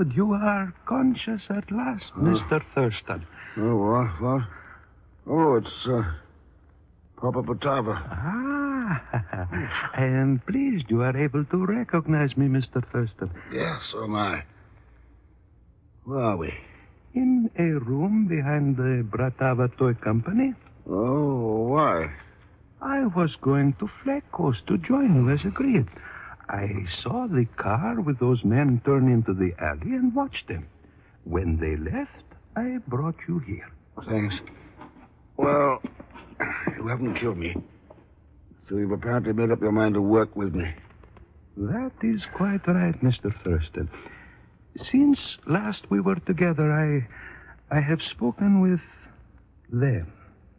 good. You are conscious at last, Mr. Thurston. Oh, what? Oh, it's, Papa Batava. I am pleased you are able to recognize me, Mr. Thurston. Yes, so am I. Where are we? In a room behind the Bratava Toy Company. Oh, why? I was going to Flag Coast to join you as agreed. I saw the car with those men turn into the alley and watched them. When they left, I brought you here. Thanks. Well, you haven't killed me. So you've apparently made up your mind to work with me. That is quite right, Mr. Thurston. Since last we were together, I have spoken with them.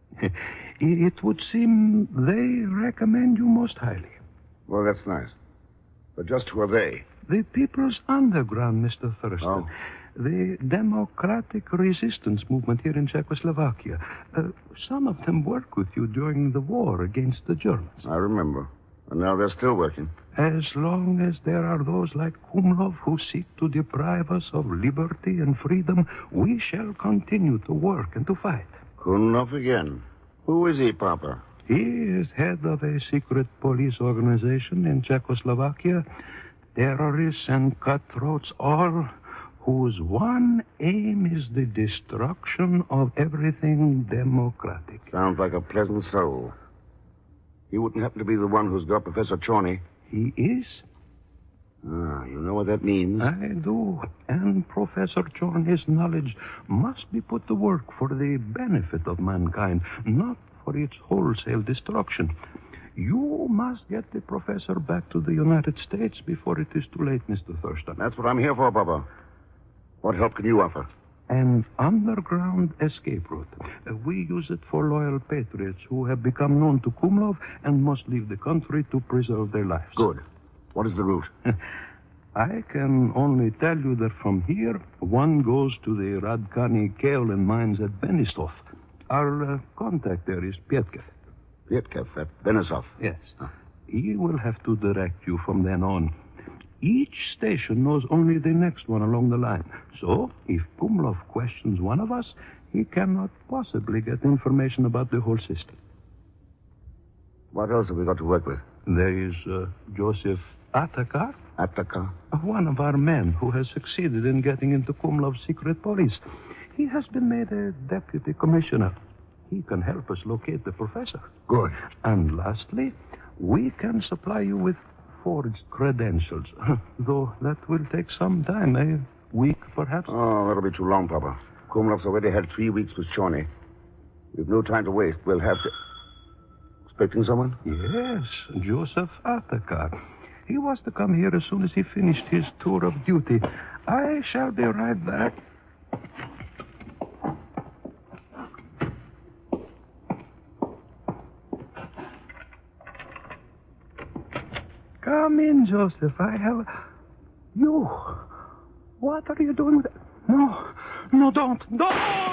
It would seem they recommend you most highly. Well, that's nice. But just who are they? The People's Underground, Mr. Thurston. Oh. The democratic resistance movement here in Czechoslovakia. Some of them worked with you during the war against the Germans. I remember. And now they're still working. As long as there are those like Kumlov who seek to deprive us of liberty and freedom, we shall continue to work and to fight. Kumlov again. Who is he, Papa? He is head of a secret police organization in Czechoslovakia. Terrorists and cutthroats, all whose one aim is the destruction of everything democratic. Sounds like a pleasant soul. He wouldn't happen to be the one who's got Professor Chorney. He is? You know what that means? I do. And Professor Chorney's knowledge must be put to work for the benefit of mankind, not for its wholesale destruction. You must get the professor back to the United States before it is too late, Mr. Thurston. That's what I'm here for, Papa. What help can you offer? An underground escape route. We use it for loyal patriots who have become known to Kumlov and must leave the country to preserve their lives. Good. What is the route? I can only tell you that from here, one goes to the Radkani kaolin mines at Benistov. Our contact there is Pietkov. Pietkov at Benisov. Yes. He will have to direct you from then on. Each station knows only the next one along the line. So, if Kumlov questions one of us, he cannot possibly get information about the whole system. What else have we got to work with? There is Joseph Atakar. Atakar? One of our men who has succeeded in getting into Kumlov's secret police. He has been made a deputy commissioner. He can help us locate the professor. Good. And lastly, we can supply you with forged credentials. Though that will take some time, a week perhaps. Oh, that'll be too long, Papa. Kumlov's already had 3 weeks with Chorney. We've no time to waste. We'll have to... Expecting someone? Yes, Joseph Atakar. He was to come here as soon as he finished his tour of duty. I shall be right back. Come in, Joseph. I have... You. What are you doing with... No, don't.